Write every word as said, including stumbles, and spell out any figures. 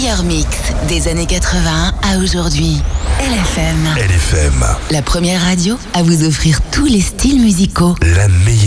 meilleurs mix des années quatre-vingts à aujourd'hui. L F M. L F M. La première radio à vous offrir tous les styles musicaux. La meilleure.